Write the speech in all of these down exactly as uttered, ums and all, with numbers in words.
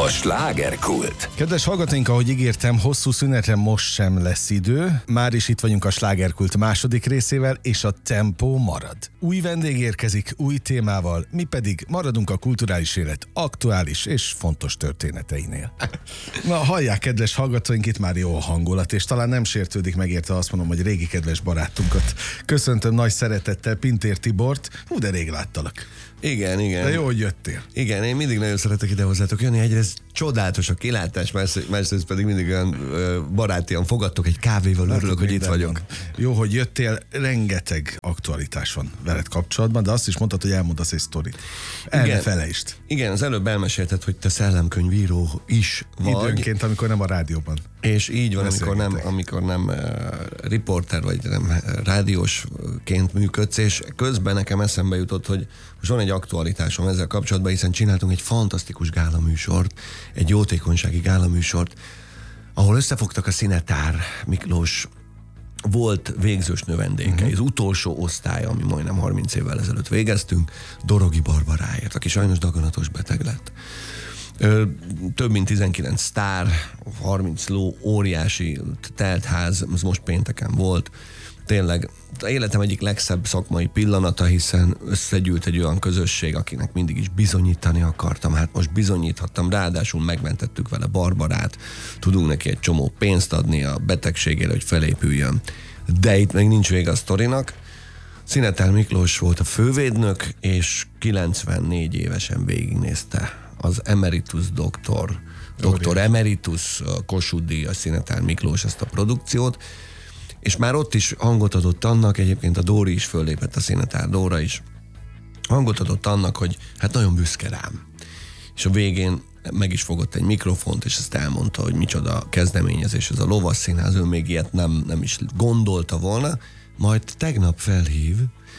slágerkult. Kedves hallgatóink, ahogy ígértem, hosszú szünetre most sem lesz idő. Már is itt vagyunk a slágerkult második részével, és a tempó marad. Új vendég érkezik, új témával, mi pedig maradunk a kulturális élet aktuális és fontos történeteinél. Na, hallják, kedves hallgatóink, itt már jó a hangulat, és talán nem sértődik meg érte, azt mondom, hogy régi kedves barátunkat. Köszöntöm nagy szeretettel Pintér Tibort. Hú, de rég láttalak. Igen, igen. De jó, hogy jöttél. Igen, én mindig nagyon szeretek ide hozzátok jönni. Egyrészt csodálatos a kilátás, másrészt pedig mindig olyan barátian fogadtok egy kávéval, örülök, Látok, hogy itt vagyok. Jó, hogy jöttél, rengeteg aktualitás van veled kapcsolatban, de azt is mondtad, hogy elmondasz egy sztorit. El ne felejtsd. Igen, az előbb elmesélted, hogy te szellemkönyvíró is vagy. Időnként, amikor nem a rádióban. És így van, amikor nem, amikor nem uh, riporter vagy nem uh, rádiósként működsz, és közben nekem eszembe jutott, hogy most van egy aktualitásom ezzel kapcsolatban, hiszen csináltunk egy fantasztikus gálaműsort, egy jótékonysági gálaműsort, ahol összefogtak a Szinetár Miklós volt végzős növendéke, uh-huh. az utolsó osztály, ami majdnem harminc évvel ezelőtt végeztünk, Dorogi Barbaráért, aki sajnos daganatos beteg lett. Ö, több mint tizenkilenc sztár, harminc ló, óriási teltház, ez most pénteken volt. Tényleg életem egyik legszebb szakmai pillanata, hiszen összegyűlt egy olyan közösség, akinek mindig is bizonyítani akartam. Hát most bizonyíthattam, ráadásul megmentettük vele Barbarát, tudunk neki egy csomó pénzt adni a betegségére, hogy felépüljön. De itt még nincs vége a sztorinak. Szinetár Miklós volt a fővédnök, és kilencvennégy évesen végignézte az emeritus doktor, doktor emeritus Kossuth Díjas Szinetár Miklós ezt a produkciót, és már ott is hangot adott annak, egyébként a Dóri is föllépett, a Szinetár Dóra is, hangot adott annak, hogy hát nagyon büszke rám. És a végén meg is fogott egy mikrofont, és ezt elmondta, hogy micsoda kezdeményezés ez a Lovas Színház, ő még ilyet nem, nem is gondolta volna, majd tegnap felhív,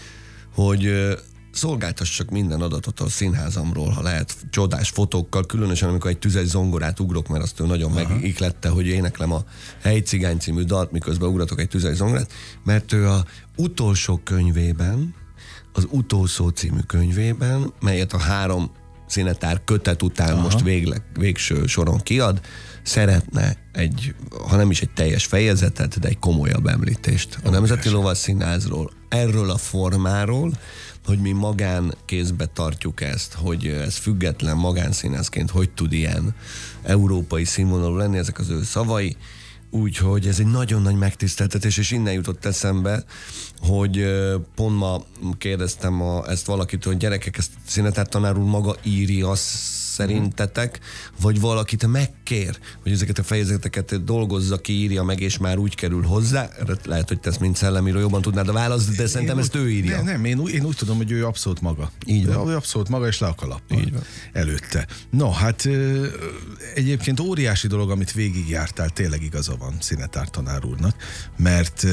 hogy szolgáltassak minden adatot a színházamról, ha lehet, csodás fotókkal, különösen amikor egy tüzes zongorát ugrok, mert azt ő nagyon megiklette, hogy éneklem a Helyi Cigány című dalt, miközben ugratok egy tüzes zongorát, mert ő a utolsó könyvében, az Utószó című könyvében, melyet a három Szinetár kötet után Aha. most végle, végső soron kiad, szeretne egy, ha nem is egy teljes fejezetet, de egy komolyabb említést a Nemzeti Lovas Színházról, erről a formáról, hogy mi magánkézbe tartjuk ezt, hogy ez független magánszínházként hogy tud ilyen európai színvonalú lenni, ezek az ő szavai. Úgyhogy ez egy nagyon nagy megtiszteltetés, és innen jutott eszembe, hogy pont ma kérdeztem a, ezt valakitől, hogy gyerekek, ezt Szinetár tanár úr maga írja szerintetek, vagy valakit megkér, hogy ezeket a fejezeteket dolgozza ki, írja meg, és már úgy kerül hozzá. Lehet, hogy te ezt mint szellemíró jobban tudnád a választ, de szerintem ezt ő írja. Nem, nem én, úgy, én úgy tudom, hogy ő abszolút maga. Így van. Ő abszolút maga, és le a kalappal előtte. No, hát egyébként óriási dolog, amit végigjártál, tényleg igaza van Szinetár tanár úrnak, mert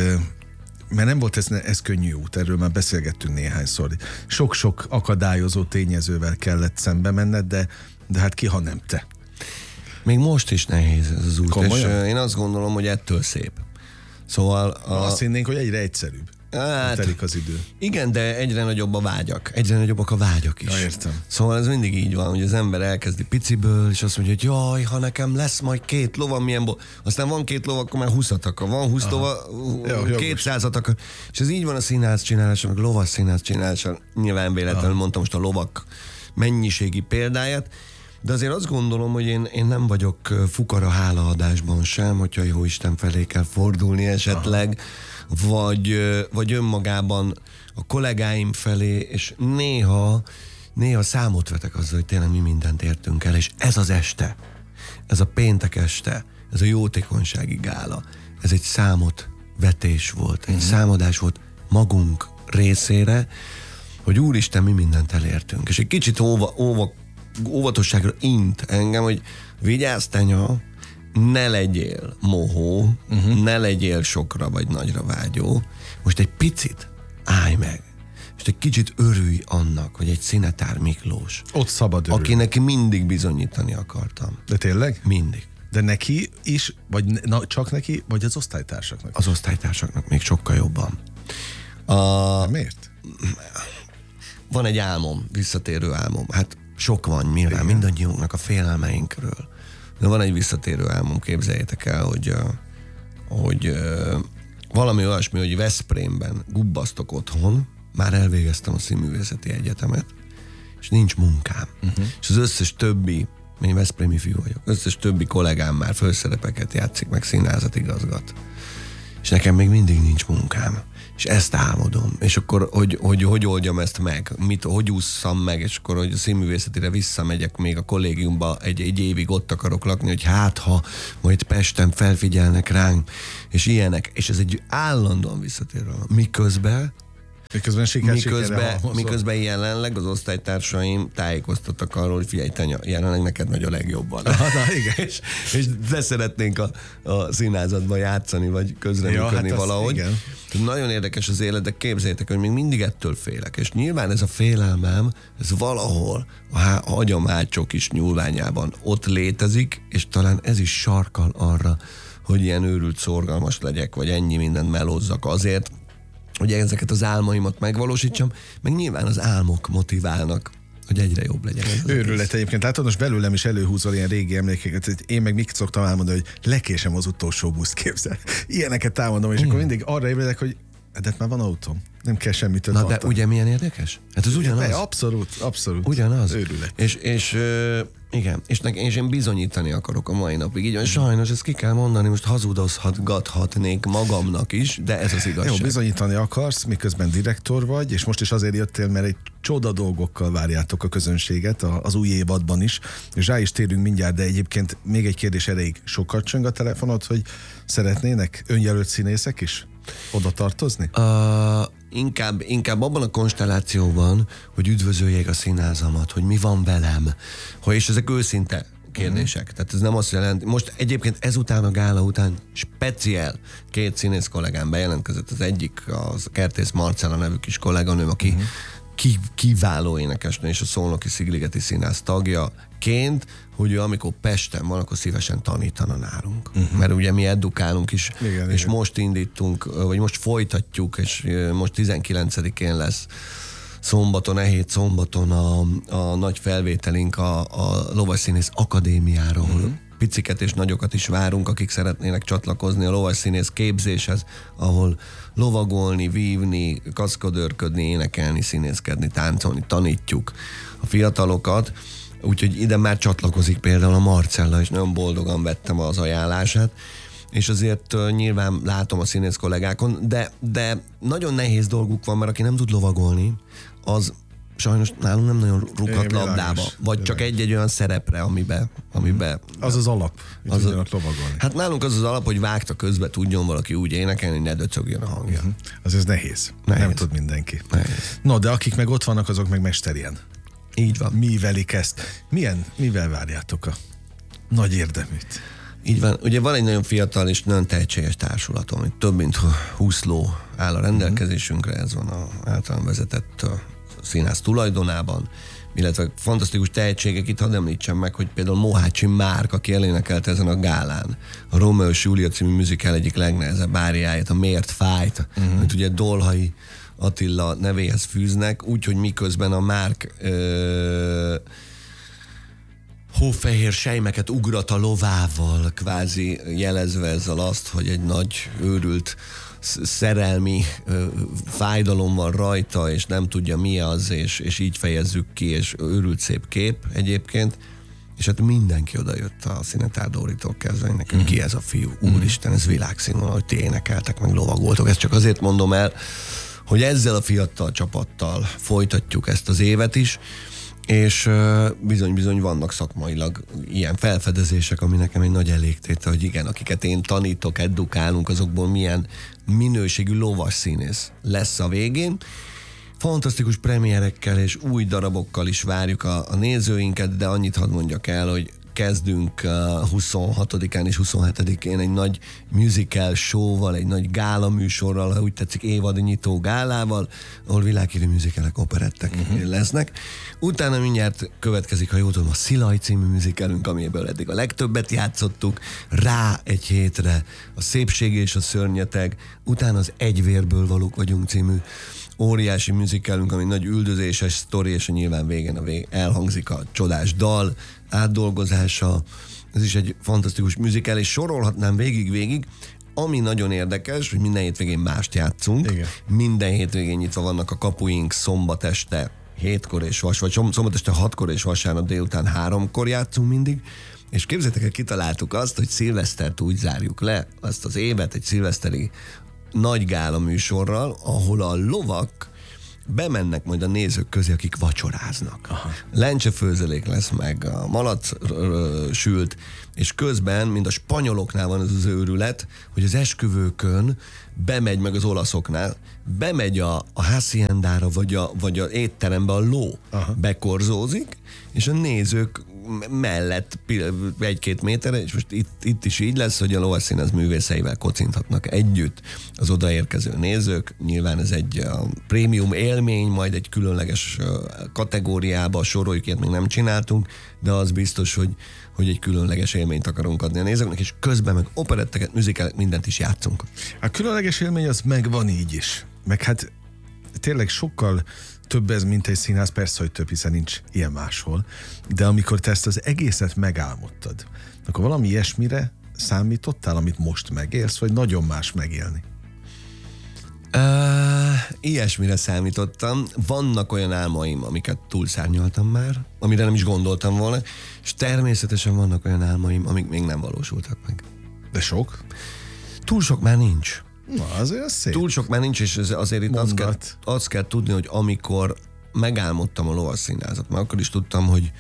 mert nem volt ez, ez könnyű út, erről már beszélgettünk néhányszor. Sok-sok akadályozó tényezővel kellett szembe menned, de, de hát ki, ha nem te. Még most is nehéz ez az út, Komolyan? és én azt gondolom, hogy ettől szép. Szóval... A... Azt hinnénk, hogy egyre egyszerűbb. Hát, telik az idő. Igen, de egyre nagyobb a vágyak. Egyre nagyobbak a vágyak is. Ja, értem. Szóval ez mindig így van, hogy az ember elkezdi piciből, és azt mondja, hogy jaj, ha nekem lesz majd két lovam, milyen bo... Aztán van két lova, akkor már húszat akar. Van húsz lova, kétszázat akar. És ez így van a színház csinálása, meg lovas színház csinálása. Nyilván véletlenül Aha. mondtam most a lovak mennyiségi példáját. De azért azt gondolom, hogy én, én nem vagyok fukara hálaadásban sem, hogyha jó Isten felé kell fordulni esetleg, Aha. vagy, vagy önmagában a kollégáim felé, és néha, néha számot vetek azzal, hogy tényleg mi mindent értünk el, és ez az este, ez a péntek este, ez a jótékonysági gála, ez egy számot vetés volt, egy uh-huh. számadás volt magunk részére, hogy úristen, mi mindent elértünk. És egy kicsit óva, óva óvatosságra int engem, hogy vigyázz, tenya, ne legyél mohó, uh-huh. ne legyél sokra vagy nagyra vágyó. Most egy picit állj meg, és egy kicsit örülj annak, hogy egy Szinetár Miklós. Ott szabad örülni. Akinek mindig bizonyítani akartam. De tényleg? Mindig. De neki is, vagy na, csak neki, vagy az osztálytársaknak? Az osztálytársaknak még sokkal jobban. A... De miért? Van egy álmom, visszatérő álmom. Hát sok van nyilván, igen, mindannyiunknak a félelmeinkről. De van egy visszatérő álmom, képzeljétek el, hogy, hogy valami olyasmi, hogy Veszprémben gubbasztok otthon, már elvégeztem a Színművészeti Egyetemet, és nincs munkám. Uh-huh. És az összes többi, én veszprémi fiú vagyok, összes többi kollégám már főszerepeket játszik, meg színházat igazgat. És nekem még mindig nincs munkám. És ezt álmodom. És akkor, hogy hogy, hogy oldjam ezt meg? Mit, hogy ússzam meg? És akkor, hogy a színművészetire visszamegyek még a kollégiumba, egy, egy évig ott akarok lakni, hogy hát, ha majd Pesten felfigyelnek ránk, és ilyenek. És ez egy állandóan visszatérő. Miközben Miközben siker, miközben, miközben jelenleg az osztálytársaim tájékoztattak arról, hogy figyelj, Tanya, jelenleg neked megy a legjobban. Na, na, igen. és, és de szeretnénk a, a színházatban játszani, vagy közreműködni ja, hát valahogy. Igen. Nagyon érdekes az élet, de képzeljétek, hogy még mindig ettől félek. És nyilván ez a félelmem, ez valahol a, há- a agyam hátsó kis nyúlványában ott létezik, és talán ez is sarkal arra, hogy ilyen őrült szorgalmas legyek, vagy ennyi mindent melózzak azért, hogy ezeket az álmaimat megvalósítsam, meg nyilván az álmok motiválnak, hogy egyre jobb legyen. Őrület egyébként. Látod, most belőlem is előhúzol ilyen régi emlékeket. Én meg mit szoktam elmondani, hogy lekésem az utolsó buszt, képzel. Ilyeneket támadom, és mm. akkor mindig arra ébredek, hogy de már van autóm. Nem kell semmit Na tartani. De ugye milyen érdekes? Hát ez ugyanaz. De abszolút, abszolút. Ugyanaz. Őrület. És, és uh, igen, és, ne, és én bizonyítani akarok a mai napig. Így van, sajnos ezt ki kell mondani, most hazudozhatnék magamnak is, de ez az igazság. Jó, bizonyítani akarsz, miközben direktor vagy, és most is azért jöttél, mert egy csoda dolgokkal várjátok a közönséget az új évadban is, és rá is térünk mindjárt, de egyébként még egy kérdés erejéig. Sokat csöng a telefonod, hogy szeretnének önjelölt színészek is oda tartozni? Uh, inkább, inkább abban a konstellációban, hogy üdvözöljék a színházamat, hogy mi van velem, hogy és ezek őszinte kérdések. Uh-huh. Tehát ez nem azt jelenti. Most egyébként ezután a gála után speciál két színész kollégám bejelentkezett. Az egyik az Kertész Marcella nevű kis kolléganőm, aki uh-huh. ki, kiváló énekesnő és a Szolnoki Szigligeti Színház tagjaként, hogy ő amikor Pesten van, akkor szívesen tanítana nálunk. Uh-huh. Mert ugye mi edukálunk is, igen, és igen. most indítunk, vagy most folytatjuk, és most tizenkilencedikén lesz szombaton, e hét szombaton a, a nagy felvételink a, a Lovasszínész Akadémiáról. Uh-huh. Piciket és nagyokat is várunk, akik szeretnének csatlakozni a lovasszínész képzéshez, ahol lovagolni, vívni, kaszkadőrködni, énekelni, színészkedni, táncolni, tanítjuk a fiatalokat. Úgyhogy ide már csatlakozik például a Marcella, és nagyon boldogan vettem az ajánlását, és azért uh, nyilván látom a színész kollégákon, de, de nagyon nehéz dolguk van, mert aki nem tud lovagolni, az sajnos nálunk nem nagyon rúghat labdába, vagy csak egy-egy olyan szerepre, amiben... amiben az az alap, hogy az tudjanak lovagolni. Hát nálunk az az alap, hogy vágta közben tudjon valaki úgy énekelni, hogy ne döcögjön a hangja. Uh-huh. Az ez nehéz. nehéz. Nem tud mindenki. Nehéz. No, de akik meg ott vannak, azok meg mesterien. Így van. Mivelik ezt? Milyen, mivel várjátok a nagy érdeműt? Így van. Ugye van egy nagyon fiatal és nagyon tehetséges társulatom, hogy több mint húsz ló áll a rendelkezésünkre, ez van az általán vezetett a színház tulajdonában, illetve fantasztikus tehetségek, itt hadd említsem meg, hogy például Mohácsi Márk, aki elénekelte ezen a gálán a Rómeó és Júlia című musical egyik legnehezebb áriáját, a Miért fájt, uh-huh. amit ugye Dolhai Attila nevéhez fűznek, úgyhogy miközben a Márk ö, hófehér sejmeket ugrat a lovával, kvázi jelezve ezzel azt, hogy egy nagy őrült szerelmi ö, fájdalom van rajta, és nem tudja mi az, és, és így fejezzük ki, és őrült szép kép egyébként. És hát mindenki odajött a Szinetár Dóritól kezdve, nekünk ki ez a fiú, úristen, ez világszínvonal, hogy ti énekeltek, meg lovagoltok. Ezt csak azért mondom el, hogy ezzel a fiatal csapattal folytatjuk ezt az évet is, és bizony-bizony vannak szakmailag ilyen felfedezések, ami nekem egy nagy elégtétel, hogy igen, akiket én tanítok, edukálunk, azokból milyen minőségű lovas színész lesz a végén. Fantasztikus premierekkel és új darabokkal is várjuk a, a nézőinket, de annyit hadd mondjak el, hogy kezdünk huszonhatodikán és huszonhetedikén egy nagy musical showval, egy nagy gála műsorral, ha úgy tetszik, évadi nyitó gálával, ahol világhírű musicalek, operettek uh-huh. lesznek. Utána mindjárt következik, ha jól tudom, a Szilaj című musicalünk, amiből eddig a legtöbbet játszottuk, rá egy hétre a Szépség és a szörnyeteg, utána az Egy vérből valók vagyunk című óriási musicalünk, ami nagy üldözéses sztori, és nyilván végén a vég, elhangzik a csodás dal, átdolgozása. Ez is egy fantasztikus musical, és sorolhatnám végig-végig. Ami nagyon érdekes, hogy minden hétvégén mást játszunk. Igen. Minden hétvégén nyitva vannak a kapuink, szombat este hétkor és vas, vagy szombat este hatkor és vasárnap délután háromkor játszunk mindig. És képzeljétek el, kitaláltuk azt, hogy szilvesztert úgy zárjuk le, azt az évet egy szilveszteri nagy gála műsorral, ahol a lovak bemennek majd a nézők közé, akik vacsoráznak. Lencsefőzelék lesz meg, a malac ö, sült, és közben, mint a spanyoloknál van ez az őrület, hogy az esküvőkön bemegy meg az olaszoknál, bemegy a, a haciendára, vagy a, vagy a étterembe a ló, aha, bekorzózik, és a nézők mellett egy-két méterre, és most itt, itt is így lesz, hogy a lovasszínház művészeivel kocinthatnak együtt az odaérkező nézők. Nyilván ez egy uh, prémium élmény, majd egy különleges uh, kategóriába soroljuk, ilyet még nem csináltunk, de az biztos, hogy, hogy egy különleges élményt akarunk adni a nézőknek, és közben meg operetteket, műzikálek, mindent is játszunk. A különleges élmény az megvan így is. Meg hát tényleg sokkal több ez, mint egy színház, persze, hogy több, hiszen nincs ilyen máshol. De amikor te ezt az egészet megálmodtad, akkor valami ilyesmire számítottál, amit most megélsz, vagy nagyon más megélni? Uh, ilyesmire számítottam. Vannak olyan álmaim, amiket túlszárnyaltam már, amire nem is gondoltam volna, és természetesen vannak olyan álmaim, amik még nem valósultak meg. De sok? Túl sok már nincs. Na, azért az szép. Túl sok már nincs, és azért itt azt kell, azt kell tudni, hogy amikor megálmodtam a lovasszínházat, már akkor is tudtam, hogy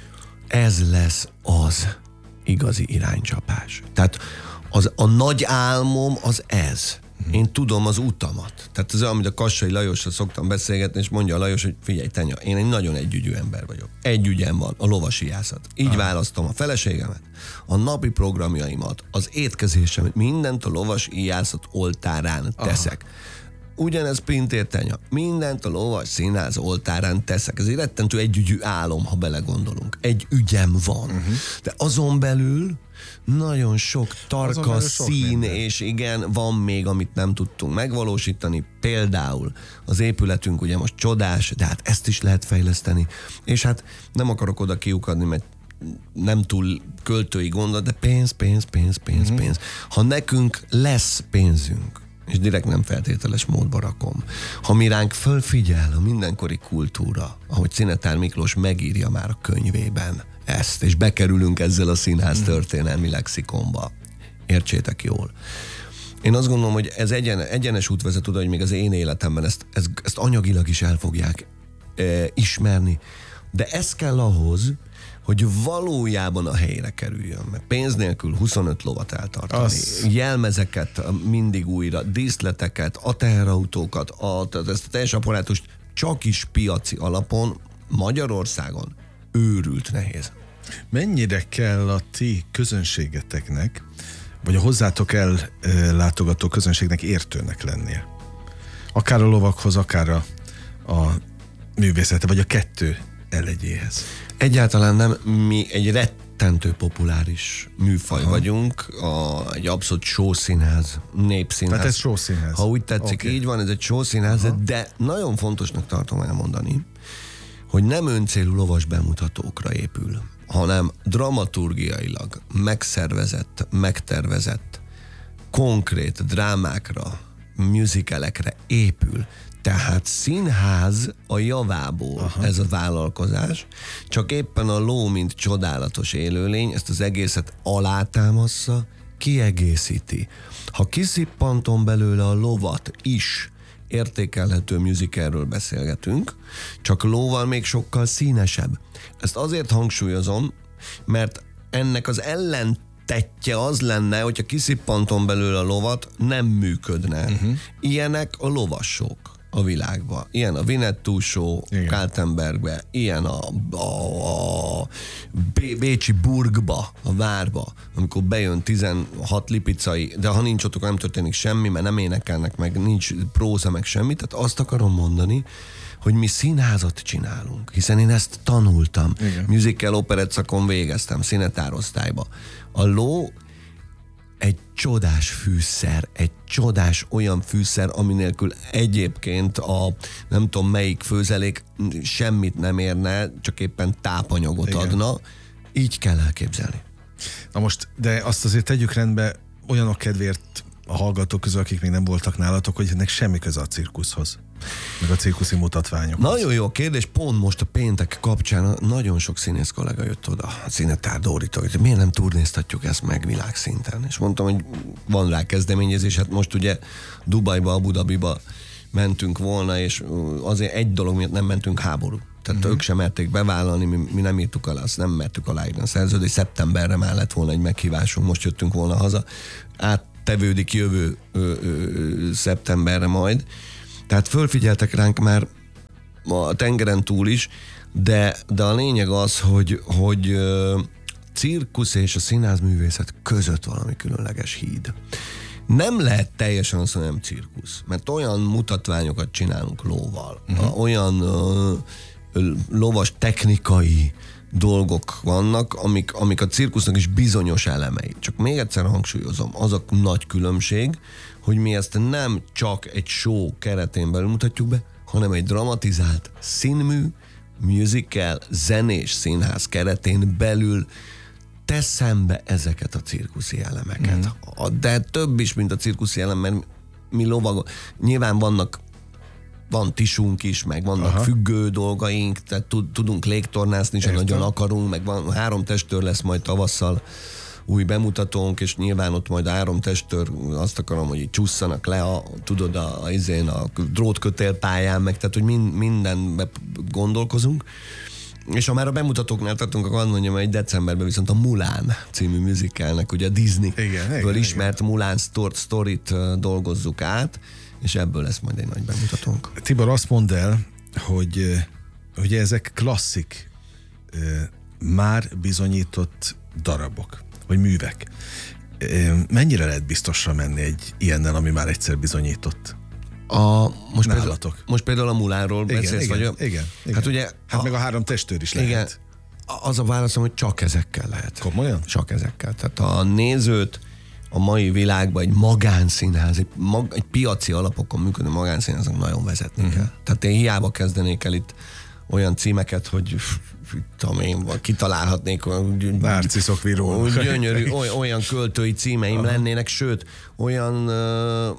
ez lesz az igazi iránycsapás. Tehát az, a nagy álmom az ez. Én tudom az utamat. Tehát ez, amit a Kassai Lajossal szoktam beszélgetni, és mondja a Lajos, hogy figyelj, Tenya, én egy nagyon együgyű ember vagyok. Egy ügyem van, a lovasiászat. Így ah. választom a feleségemet, a napi programjaimat, az étkezésemet, mindent a lovasiászat oltárán teszek. Ah. Ugyanez Pintér Tenya. Mindent a lovas színház oltárán teszek. Ez egy rettentő együgyű álom, ha belegondolunk. Egy ügyem van. Uh-huh. De azon belül nagyon sok tarka szín, sok és igen, van még, amit nem tudtunk megvalósítani. Például az épületünk ugye most csodás, de hát ezt is lehet fejleszteni. És hát nem akarok oda kiukadni, mert nem túl költői gondol, de pénz, pénz, pénz, pénz, uh-huh. pénz. Ha nekünk lesz pénzünk, és direkt nem feltételes módba rakom. Ha mi ránk fölfigyel a mindenkori kultúra, ahogy Szinetár Miklós megírja már a könyvében ezt, és bekerülünk ezzel a színház történelmi lexikonba. Értsétek jól. Én azt gondolom, hogy ez egyen, egyenes út vezet oda, hogy még az én életemben ezt, ezt, ezt anyagilag is el fogják e, ismerni. De ez kell ahhoz, hogy valójában a helyre kerüljön. Mert pénz nélkül huszonöt lovat eltartani, az... jelmezeket mindig újra, díszleteket, a teherautókat, a, ezt a teljes apparátust csak is piaci alapon Magyarországon őrült nehéz. Mennyire kell a ti közönségeteknek, vagy a hozzátok ellátogató közönségnek értőnek lennie? Akár a lovakhoz, akár a, a művészete, vagy a kettő elegyéhez. Egyáltalán nem, mi egy rettentő populáris műfaj Aha. vagyunk, a, egy abszolút showszínház, népszínház. Tehát ez showszínház. Ha úgy tetszik, okay. Így van, ez egy showszínház, de nagyon fontosnak tartom elmondani, hogy nem öncélú lovas bemutatókra épül, hanem dramaturgiailag megszervezett, megtervezett, konkrét drámákra, musicalekre épül. Tehát színház a javából Aha. ez a vállalkozás, csak éppen a ló, mint csodálatos élőlény, ezt az egészet alátámassza, kiegészíti. Ha kiszippantom belőle a lovat is, értékelhető musicalről beszélgetünk, csak lóval még sokkal színesebb. Ezt azért hangsúlyozom, mert ennek az ellentetje az lenne, hogyha kiszippantom belőle a lovat, nem működne. Uh-huh. Ilyenek a lovassók a világban. Ilyen a Winnetou Show Kaltenbergbe, ilyen a, a, a Bécsi Burgba, a várba, amikor bejön tizenhat lipicai, de ha nincs ott, akkor nem történik semmi, mert nem énekelnek meg, nincs próza meg semmi, tehát azt akarom mondani, hogy mi színházat csinálunk, hiszen én ezt tanultam. Igen. Musical operett szakon végeztem, színetárosztályba. A ló egy csodás fűszer, egy csodás olyan fűszer, ami nélkül egyébként a nem tudom melyik főzelék semmit nem érne, csak éppen tápanyagot Igen. adna. Így kell elképzelni. Na most, de azt azért tegyük rendbe olyanok kedvéért a hallgatók közül, akik még nem voltak nálatok, hogy ennek semmi köze a cirkuszhoz, meg a cirkuszi mutatványokhoz. Nagyon jó kérdés, pont most a péntek kapcsán nagyon sok színész kollega jött oda, a Szinetár Dóritól, hogy miért nem turnéztatjuk ezt meg világszinten. És mondtam, hogy van rá kezdeményezés, hát most ugye Dubajba, Abu Dhabiba mentünk volna, és azért egy dolog miatt nem mentünk háború. Tehát uh-huh. ők sem merték bevállalni, mi, mi nem írtuk alá, azt nem mertük aláírni a szerződést, szeptemberre már lett volna egy meghívásunk, most jöttünk volna haza, áttevődik jövő ö, ö, szeptemberre majd. Tehát fölfigyeltek ránk már a tengeren túl is, de, de a lényeg az, hogy, hogy ö, cirkusz és a színházművészet között valami különleges híd. Nem lehet teljesen azt mondani, nem cirkusz, mert olyan mutatványokat csinálunk lóval, uh-huh. olyan ö, lovas technikai dolgok vannak, amik, amik a cirkusznak is bizonyos elemei. Csak még egyszer hangsúlyozom, az a nagy különbség, hogy mi ezt nem csak egy show keretén belül mutatjuk be, hanem egy dramatizált színmű, musical, zenés színház keretén belül teszem be ezeket a cirkuszi elemeket. Mm. De több is, mint a cirkuszi elem, mert mi lovagok. Nyilván vannak van tisunk is, meg vannak Aha. függő dolgaink, tehát tudunk légtornászni, és nagyon akarunk, meg van három testtör lesz majd tavasszal új bemutatónk, és nyilván ott majd három testtör, azt akarom, hogy így csusszanak le a, tudod, a, a, izén, a drótkötélpályán, meg tehát, hogy mind, mindenbe gondolkozunk. És ha már a bemutatóknál tartunk, akkor azt mondjam, hogy decemberben viszont a Mulan című musicalnek, ugye a Disney-ből ismert igen. Mulan Story-t dolgozzuk át, és ebből lesz majd egy nagy bemutatónk. Tibor, azt mondd el, hogy, hogy ezek klasszik, már bizonyított darabok, vagy művek. Mennyire lehet biztosra menni egy ilyennel, ami már egyszer bizonyított? A, most, például, most például a Mulánról beszélsz, igen, vagy a... Igen, igen. Hát ugye... Hát a, meg a három testőr is lehet. Igen, az a válaszom, hogy csak ezekkel lehet. Komolyan? Csak ezekkel. Tehát a nézőt a mai világban egy magánszínház, egy, mag, egy piaci alapokon működő magánszínháznak nagyon vezetni uh-huh. kell. Tehát én hiába kezdenék el itt olyan címeket, hogy tudom én, kitalálhatnék Narciszok virónak. Gyönyörű, olyan költői címeim Aha. lennének, sőt, olyan uh,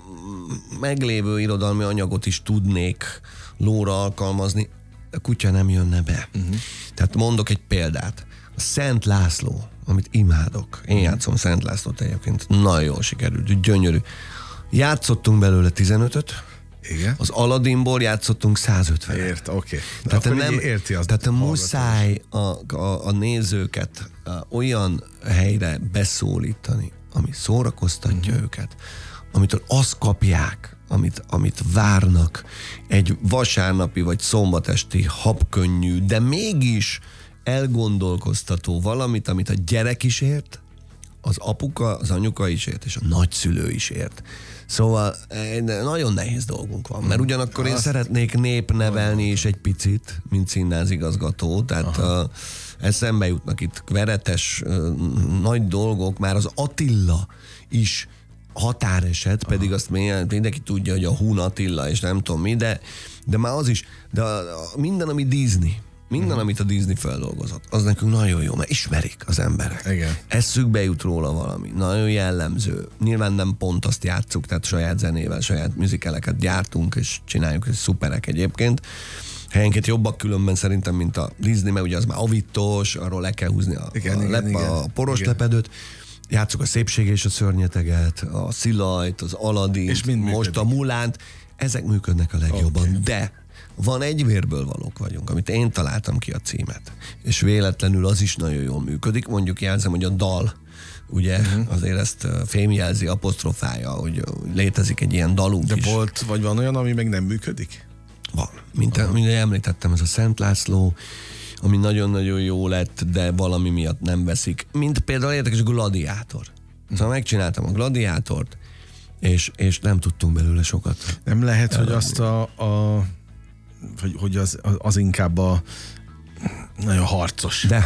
meglévő irodalmi anyagot is tudnék lóra alkalmazni, a kutya nem jönne be. Uh-huh. Tehát mondok egy példát. A Szent László, amit imádok. Én játszom Szent Lászlót egyébként. Nagyon jól sikerült, gyönyörű. Játszottunk belőle tizenötöt, igen. Az Aladdinból játszottunk százötven. Ért, oké. Okay. Tehát nem érti az. Tehát muszáj a, a, a nézőket a, olyan helyre beszólítani, ami szórakoztatja uh-huh. őket, amitől azt kapják, amit, amit várnak, egy vasárnapi vagy szombatesti habkönnyű, de mégis elgondolkoztató valamit, amit a gyerek is ért, az apuka, az anyuka is ért, és a nagyszülő is ért. Szóval nagyon nehéz dolgunk van, mert ugyanakkor én Azt szeretnék népnevelni is egy picit, mint színházigazgató, tehát uh, eszembe jutnak itt veretes uh, nagy dolgok, már az Attila is határeset, pedig Aha. azt mindenki tudja, hogy a Hun Attila, és nem tudom mi, de, de már az is, de a, a, minden, ami Disney, minden, uh-huh. amit a Disney feldolgozott, az nekünk nagyon jó, mert ismerik az emberek. Igen. Eszükbe jut róla valami. Nagyon jellemző. Nyilván nem pont azt játsszuk, tehát saját zenével, saját musicaleket gyártunk, és csináljuk, és szuperek egyébként. Helyenként jobbak különben szerintem, mint a Disney, mert ugye az már avittos, arról le kell húzni a, igen, a, igen, lep, igen. a poros igen. lepedőt. Játsszuk a Szépség és a Szörnyeteget, a Szilajt, az Aladdint, most működik. A Mulánt. Ezek működnek a legjobban, okay. de van egy vérből valók vagyunk, amit én találtam ki a címet. És véletlenül az is nagyon jól működik. Mondjuk jelzem, hogy a dal, ugye uh-huh. azért ezt fémjelzi, apostrofálja, hogy létezik egy ilyen dalunk De is. De volt, vagy van olyan, ami meg nem működik? Van. Mint, uh-huh. mint említettem, ez a Szent László, ami nagyon-nagyon jó lett, de valami miatt nem veszik. Mint például érdekes Gladiátor. Uh-huh. Szóval megcsináltam a Gladiátort, és, és nem tudtunk belőle sokat. Nem lehet, hogy azt a, a hogy, hogy az, az inkább a nagyon harcos. De.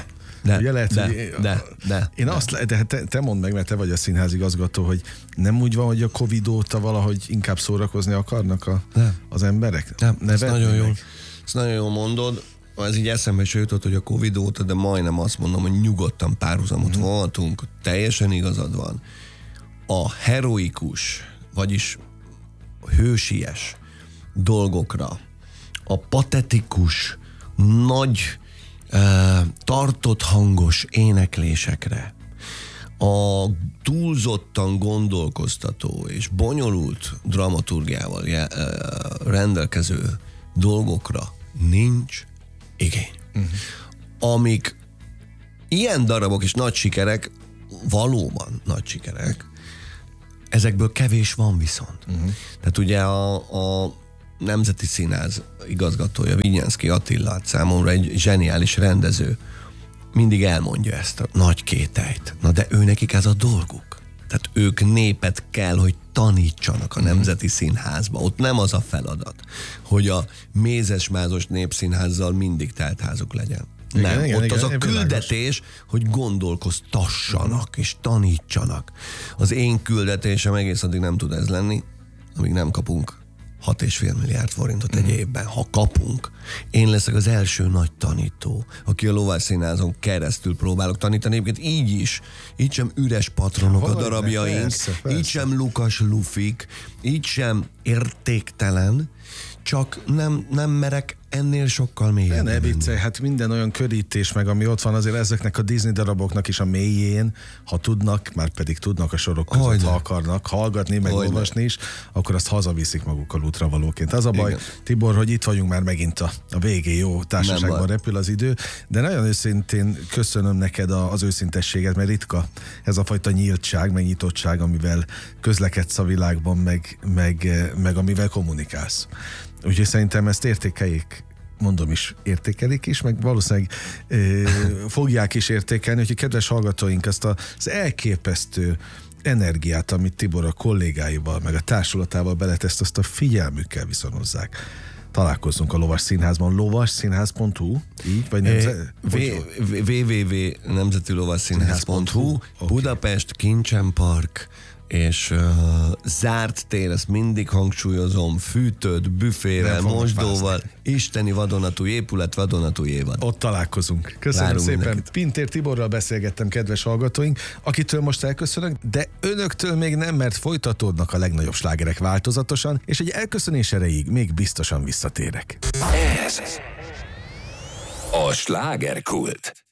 De, Ugye lehet, de, hogy de, de, én de. azt, de te, te mondd meg, mert te vagy a színházigazgató, hogy nem úgy van, hogy a Covid óta valahogy inkább szórakozni akarnak a, az emberek? Nem, ez nagyon jól, ezt nagyon jól mondod. Ez így eszembe se jutott, hogy a Covid óta, de majdnem azt mondom, hogy nyugodtan párhuzamot mm. voltunk. Teljesen igazad van. A heroikus, vagyis hősies dolgokra, a patetikus, nagy, uh, tartott hangos éneklésekre, a túlzottan gondolkoztató és bonyolult dramaturgiával uh, rendelkező dolgokra nincs igény. Uh-huh. Amik ilyen darabok és nagy sikerek, valóban nagy sikerek, ezekből kevés van viszont. Uh-huh. Tehát ugye a, a Nemzeti Színház igazgatója, Vinyánszky Attila, számomra egy zseniális rendező, mindig elmondja ezt a nagy kételyt. Na de ő nekik ez a dolguk. Tehát ők népet kell, hogy tanítsanak a Nemzeti Színházba. Ott nem az a feladat, hogy a mézes-mázos népszínházzal mindig teltházuk legyen. Nem, igen, igen, ott igen, az igen, a küldetés, világos. Hogy gondolkoztassanak és tanítsanak. Az én küldetésem egész addig nem tud ez lenni, amíg nem kapunk hat és fél milliárd forintot egy évben. Ha kapunk, én leszek az első nagy tanító, aki a Lovásszínházon keresztül próbálok tanítani. Egyébként így is, így sem üres patronok a darabjaink, persze, persze. Így sem Lukas lufik, így sem értéktelen, csak nem, nem merek ennél sokkal mélyebb. Ne viccelj, hát minden olyan körítés meg, ami ott van, azért ezeknek a Disney daraboknak is a mélyén, ha tudnak, már pedig tudnak a sorok között, Hogyne. ha akarnak hallgatni, meg Hogyne. olvasni is, akkor azt hazaviszik magukkal útravalóként. Az a baj, igen. Tibor, hogy itt vagyunk már megint a, a végé, jó társaságban repül az idő, de nagyon őszintén köszönöm neked a, az őszintességet, mert ritka ez a fajta nyíltság, meg nyitottság, amivel közlekedsz a világban, meg, meg, meg amivel kommunikálsz. Úgyhogy szerintem ezt értékeljék, mondom is, értékelik is, meg valószínűleg ö, fogják is értékelni, úgyhogy kedves hallgatóink, ezt az elképesztő energiát, amit Tibor a kollégáival, meg a társulatával beletesz, azt a figyelmükkel viszonozzák. Találkozzunk a Lovas Színházban, lovasszínház pont hu, így? Vagy nemze- double-u double-u double-u pont nemzeti lovasszínház pont hu, Budapest, Kincsen Park, és uh, zárt tér, ezt mindig hangsúlyozom, fűtött, büfével, mosdóval, isteni vadonatúj épület, vadonatúj évad. Ott találkozunk. Köszönöm Várunk szépen. Neked. Pintér Tiborral beszélgettem, kedves hallgatóink, akitől most elköszönök, de önöktől még nem, mert folytatódnak a legnagyobb slágerek változatosan, és egy elköszönés erejéig még biztosan visszatérek. Ez a Slágerkult.